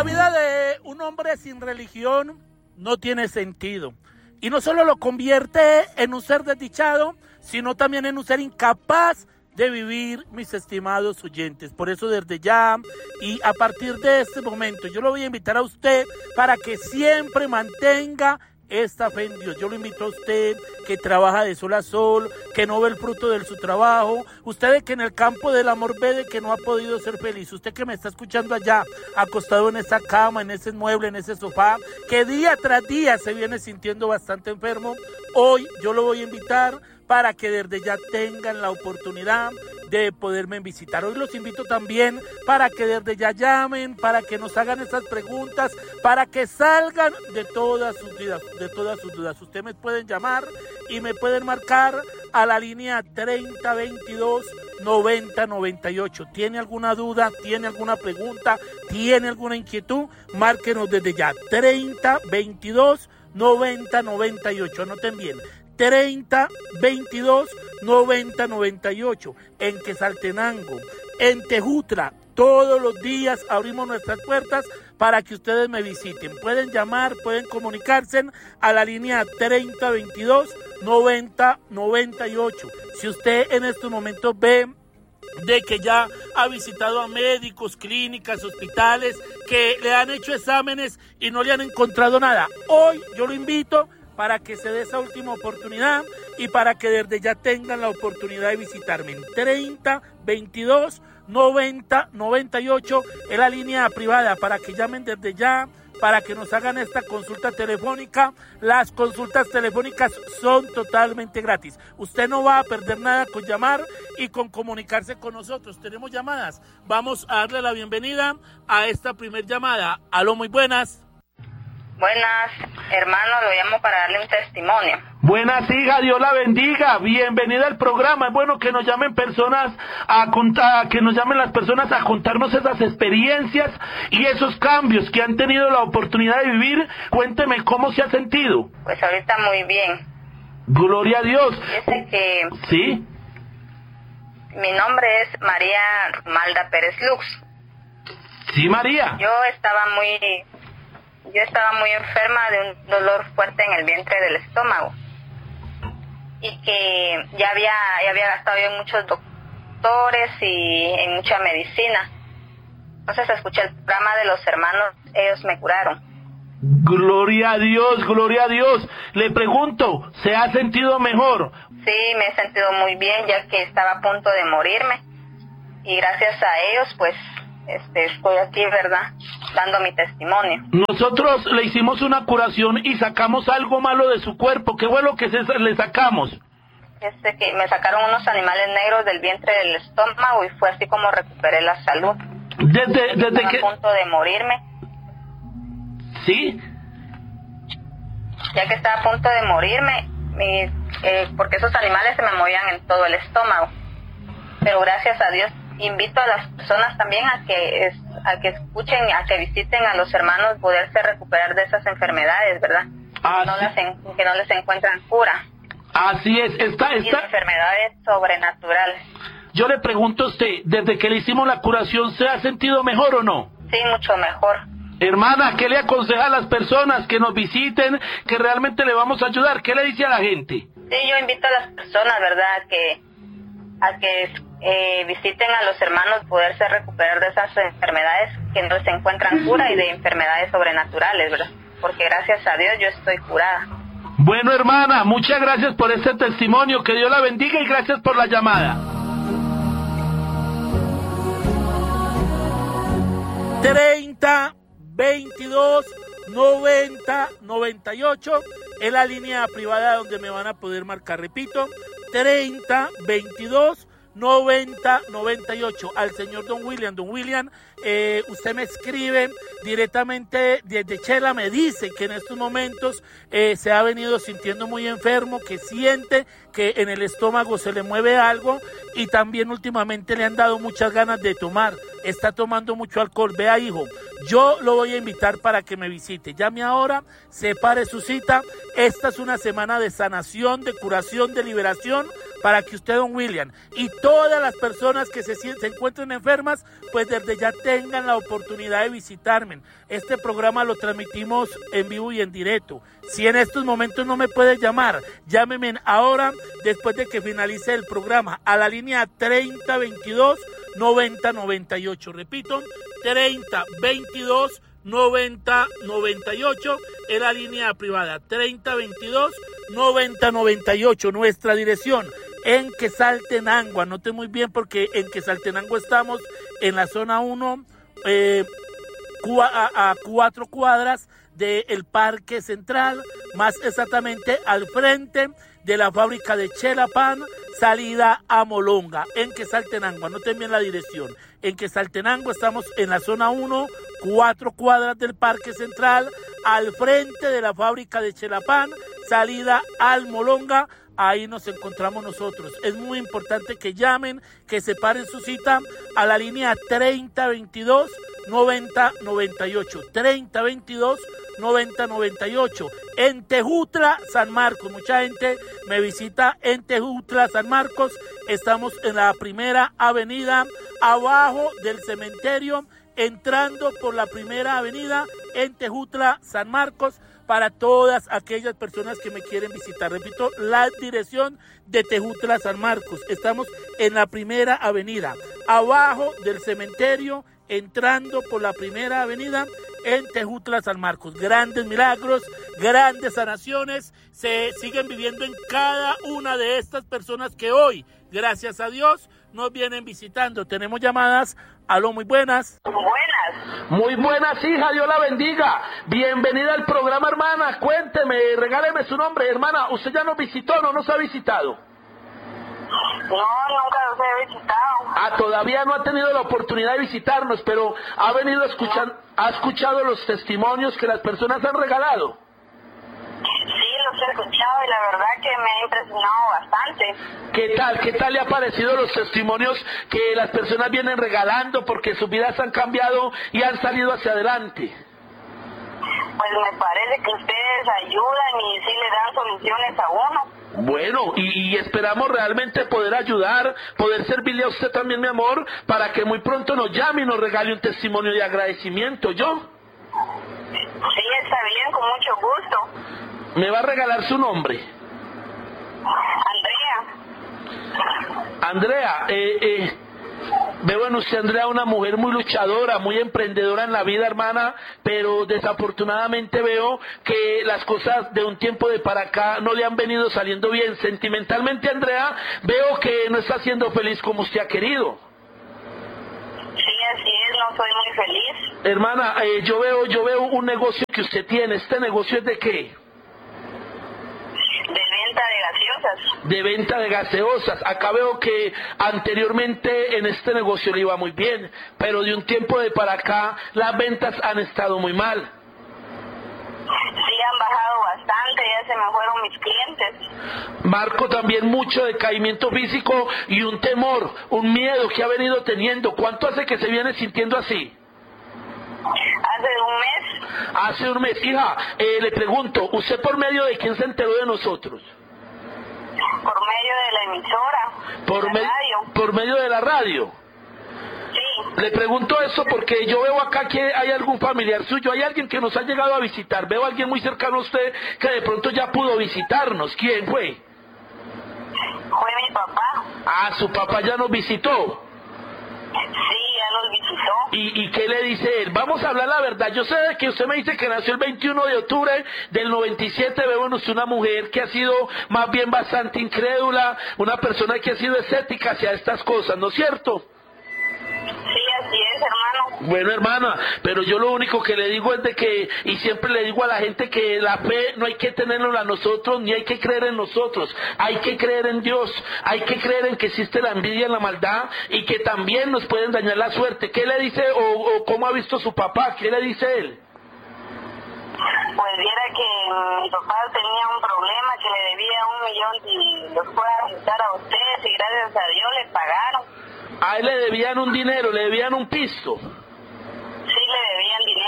La vida de un hombre sin religión no tiene sentido. Y no solo lo convierte en un ser desdichado, sino también en un ser incapaz de vivir, mis estimados oyentes. Por eso desde ya y a partir de este momento yo lo voy a invitar a usted para que siempre mantenga esta fe en Dios. Yo lo invito a usted que trabaja de sol a sol, que no ve el fruto de su trabajo, usted que en el campo del amor ve de que no ha podido ser feliz, usted que me está escuchando allá, acostado en esa cama, en ese mueble, en ese sofá, que día tras día se viene sintiendo bastante enfermo, hoy yo lo voy a invitar para que desde ya tengan la oportunidad de poderme visitar. Hoy los invito también para que desde ya llamen, para que nos hagan esas preguntas, para que salgan de todas sus dudas. Ustedes me pueden llamar y me pueden marcar a la línea 3022-9098. ¿Tiene alguna duda? ¿Tiene alguna pregunta? ¿Tiene alguna inquietud? Márquenos desde ya. 3022-9098. Anoten bien. 3022-9098 en Quetzaltenango, en Tejutla. Todos los días abrimos nuestras puertas para que ustedes me visiten. Pueden llamar, pueden comunicarse a la línea 3022-9098. Si usted en estos momentos ve de que ya ha visitado a médicos, clínicas, hospitales, que le han hecho exámenes y no le han encontrado nada, hoy yo lo invito para que se dé esa última oportunidad y para que desde ya tengan la oportunidad de visitarme en 3022-9098 es la línea privada para que llamen desde ya, para que nos hagan esta consulta telefónica. Las consultas telefónicas son totalmente gratis. Usted no va a perder nada con llamar y con comunicarse con nosotros. Tenemos llamadas. Vamos a darle la bienvenida a esta primer llamada. Aló, muy buenas. Buenas, hermano, lo llamo para darle un testimonio. Buenas, hija, Dios la bendiga. Bienvenida al programa. Es bueno que nos llamen personas a contar, que nos llamen las personas a contarnos esas experiencias y esos cambios que han tenido la oportunidad de vivir. Cuénteme cómo se ha sentido. Pues ahorita muy bien. Gloria a Dios. Fíjese que ¿sí? Mi nombre es María Malda Pérez Lux. Sí, María. Yo estaba muy enferma de un dolor fuerte en el vientre del estómago y que ya había gastado yo en muchos doctores y en mucha medicina. Entonces escuché el programa de los hermanos, ellos me curaron. Gloria a Dios, gloria a Dios. Le pregunto, ¿se ha sentido mejor? Sí, me he sentido muy bien, ya que estaba a punto de morirme y gracias a ellos pues estoy aquí, ¿verdad?, dando mi testimonio. Nosotros le hicimos una curación y sacamos algo malo de su cuerpo. ¿Qué fue lo que le sacamos? Que me sacaron unos animales negros del vientre del estómago y fue así como recuperé la salud. Desde que... a punto de morirme. ¿Sí? Ya que estaba a punto de morirme, porque esos animales se me movían en todo el estómago. Pero gracias a Dios invito a las personas también a que escuchen, a que visiten a los hermanos, poderse recuperar de esas enfermedades, ¿verdad? Que no les encuentran cura. Así es, Y enfermedades sobrenaturales. Yo le pregunto a usted, desde que le hicimos la curación, ¿se ha sentido mejor o no? Sí, mucho mejor. Hermana, ¿qué le aconseja a las personas que nos visiten, que realmente le vamos a ayudar? ¿Qué le dice a la gente? Sí, yo invito a las personas, ¿verdad?, a que visiten a los hermanos, poderse recuperar de esas enfermedades que no se encuentran cura y de enfermedades sobrenaturales, ¿verdad? Porque gracias a Dios yo estoy curada. Bueno, hermana, muchas gracias por este testimonio, que Dios la bendiga y gracias por la llamada. 3022-9098 es la línea privada donde me van a poder marcar, repito, 3022-9098 al señor Don William. Don William, usted me escribe directamente desde Chela, me dice que en estos momentos se ha venido sintiendo muy enfermo, que siente que en el estómago se le mueve algo y también últimamente le han dado muchas ganas de tomar, está tomando mucho alcohol. Vea, hijo, yo lo voy a invitar para que me visite. Llame ahora, separe su cita. Esta es una semana de sanación, de curación, de liberación, para que usted, don William, y todas las personas que se encuentren enfermas, pues desde ya tengan la oportunidad de visitarme. Este programa lo transmitimos en vivo y en directo. Si en estos momentos no me puede llamar, llámeme ahora, después de que finalice el programa, a la línea 3022-9098. Repito, 3022-9098 es la línea privada, 3022-9098, nuestra dirección en Quetzaltenango. Anote muy bien porque en Quetzaltenango estamos en la zona 1, a 4 cuadras del Parque Central, más exactamente al frente de la fábrica de Chelapan, salida a Molonga, en Quetzaltenango. Anoten bien la dirección. En Quetzaltenango estamos en la zona 1, 4 cuadras del Parque Central, al frente de la fábrica de Chelapan, salida al Molonga. Ahí nos encontramos nosotros. Es muy importante que llamen, que separen su cita a la línea 3022-9098. 3022-9098. En Tejutla, San Marcos. Mucha gente me visita en Tejutla, San Marcos. Estamos en la primera avenida, abajo del cementerio, entrando por la primera avenida en Tejutla, San Marcos, para todas aquellas personas que me quieren visitar. Repito, la dirección de Tejutla, San Marcos. Estamos en la primera avenida, abajo del cementerio, entrando por la primera avenida en Tejutla, San Marcos. Grandes milagros, grandes sanaciones se siguen viviendo en cada una de estas personas que hoy, gracias a Dios, nos vienen visitando. Tenemos llamadas. Aló, muy buenas. Buenas. Muy buenas, hija, Dios la bendiga. Bienvenida al programa, hermana. Cuénteme, regáleme su nombre. Hermana, ¿usted ya nos visitó o no nos ha visitado? No, nunca los he visitado. Ah, todavía no ha tenido la oportunidad de visitarnos, pero ha venido escuchando, ha escuchado los testimonios que las personas han regalado. Sí, los he escuchado y la verdad que me ha impresionado bastante. ¿Qué tal le ha parecido los testimonios que las personas vienen regalando porque sus vidas han cambiado y han salido hacia adelante? Pues me parece que ustedes ayudan y sí le dan soluciones a uno. Bueno, y esperamos realmente poder ayudar, poder servirle a usted también, mi amor, para que muy pronto nos llame y nos regale un testimonio de agradecimiento, ¿yo? Sí, está bien, con mucho gusto. ¿Me va a regalar su nombre? Andrea, veo en usted, Andrea, una mujer muy luchadora, muy emprendedora en la vida, hermana, pero desafortunadamente veo que las cosas de un tiempo de para acá no le han venido saliendo bien. Sentimentalmente, Andrea, veo que no está siendo feliz como usted ha querido. Sí, así es, no soy muy feliz. Hermana, yo veo un negocio que usted tiene. ¿Este negocio es de qué? De venta de gaseosas. De venta de gaseosas. Acá veo que anteriormente en este negocio le iba muy bien, pero de un tiempo de para acá las ventas han estado muy mal. Sí, han bajado bastante, ya se me fueron mis clientes. Marco también mucho decaimiento físico y un temor, un miedo que ha venido teniendo. ¿Cuánto hace que se viene sintiendo así? Hace un mes. Hace un mes. Hija, le pregunto, ¿usted por medio de quién se enteró de nosotros? Por medio de la emisora. Por medio de la radio. Sí. Le pregunto eso porque yo veo acá que hay algún familiar suyo, hay alguien que nos ha llegado a visitar, veo a alguien muy cercano a usted que de pronto ya pudo visitarnos. ¿Quién fue? Fue mi papá. Ah, su papá ya nos visitó. Sí, ya nos visitó. ¿Y qué le dice él? Vamos a hablar la verdad. Yo sé que usted me dice que nació el 21 de octubre del 97. Veo en usted una mujer que ha sido más bien bastante incrédula, una persona que ha sido escéptica hacia estas cosas, ¿no es cierto? Sí, así es, hermano. Bueno, hermana, pero yo lo único que le digo es de que, y siempre le digo a la gente que la fe no hay que tenerla a nosotros, ni hay que creer en nosotros, hay que creer en Dios, hay que creer en que existe la envidia y la maldad, y que también nos pueden dañar la suerte. ¿Qué le dice, o cómo ha visto su papá? ¿Qué le dice él? Pues viera que mi papá tenía un problema, que le debía 1 millón y los fue a visitar a ustedes, y gracias a Dios le pagaron. A él le debían un dinero, le debían un pisto. Sí, le debían dinero.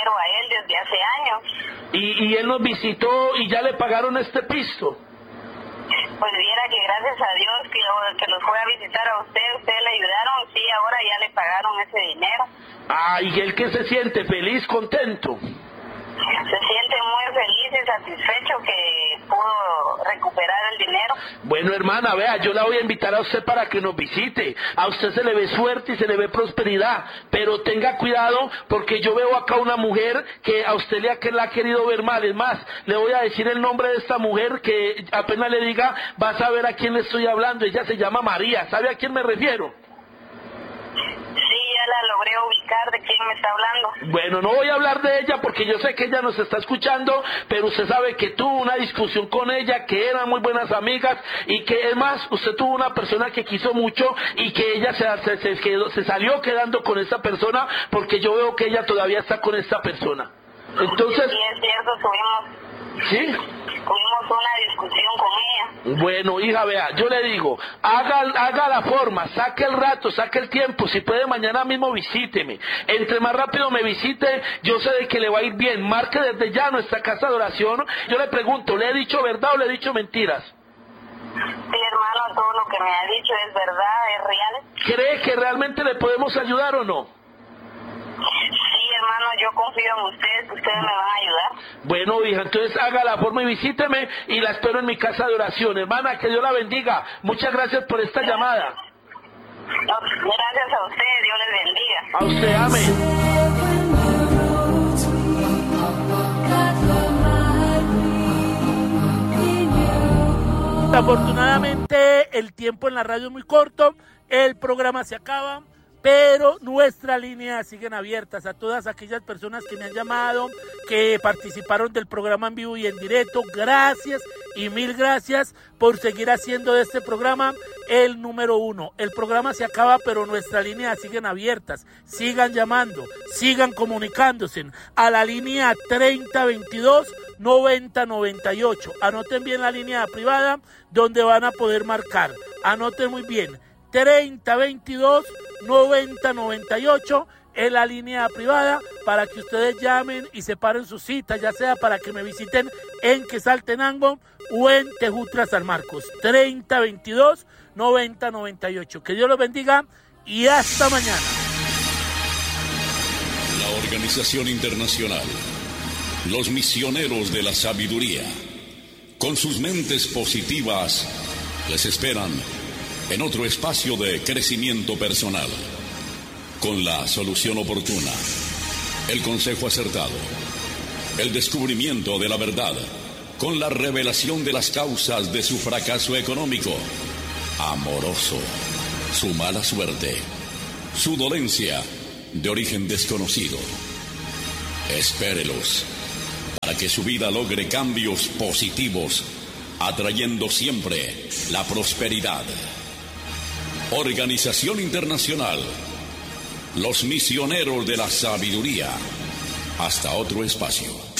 y él nos visitó y ya le pagaron este pisto. Pues viera que gracias a Dios que los fue a visitar a ustedes le ayudaron, sí, ahora ya le pagaron ese dinero. Ah, ¿y él qué se siente? ¿Feliz, contento? Se siente muy feliz y satisfecho que pudo recuperar el dinero. Bueno, hermana, vea, yo la voy a invitar a usted para que nos visite. A usted se le ve suerte y se le ve prosperidad, pero tenga cuidado porque yo veo acá una mujer que a usted la ha querido ver mal. Es más, le voy a decir el nombre de esta mujer que apenas le diga, vas a ver a quién le estoy hablando. Ella se llama María. ¿Sabe a quién me refiero? La logré ubicar de quién me está hablando. Bueno, no voy a hablar de ella porque yo sé que ella nos está escuchando, pero usted sabe que tuvo una discusión con ella, que eran muy buenas amigas y que es más, usted tuvo una persona que quiso mucho y que ella se salió quedando con esa persona porque yo veo que ella todavía está con esta persona. Entonces... Sí, es cierto, tuvimos una discusión con ella. Bueno, hija, vea, yo le digo, haga la forma, saque el rato, saque el tiempo, si puede mañana mismo visíteme. Entre más rápido me visite, yo sé de que le va a ir bien. Marque desde ya nuestra casa de oración. Yo le pregunto, ¿le he dicho verdad o le he dicho mentiras? Sí, hermano, todo lo que me ha dicho es verdad, es real. ¿Cree que realmente le podemos ayudar o no? Sí, hermano, yo confío en ustedes, que ustedes me van a ayudar. Bueno, hija, entonces haga la forma y visíteme y la espero en mi casa de oración. Hermana, que Dios la bendiga. Muchas gracias por esta llamada. No, gracias a ustedes, Dios les bendiga. A usted, amén. Afortunadamente el tiempo en la radio es muy corto, el programa se acaba, pero nuestras líneas siguen abiertas a todas aquellas personas que me han llamado, que participaron del programa en vivo y en directo. Gracias y mil gracias por seguir haciendo de este programa el número 1. El programa se acaba, pero nuestras líneas siguen abiertas. Sigan llamando, sigan comunicándose a la línea 3022-9098. Anoten bien la línea privada donde van a poder marcar. Anoten muy bien. 3022-9098 es la línea privada para que ustedes llamen y separen su cita, ya sea para que me visiten en Quetzaltenango o en Tejutla San Marcos. 3022-9098. Que Dios los bendiga y hasta mañana. La Organización Internacional, los misioneros de la sabiduría, con sus mentes positivas, les esperan en otro espacio de crecimiento personal, con la solución oportuna, el consejo acertado, el descubrimiento de la verdad, con la revelación de las causas de su fracaso económico, amoroso, su mala suerte, su dolencia de origen desconocido. Espérelos para que su vida logre cambios positivos, atrayendo siempre la prosperidad. Organización Internacional, los misioneros de la sabiduría. Hasta otro espacio.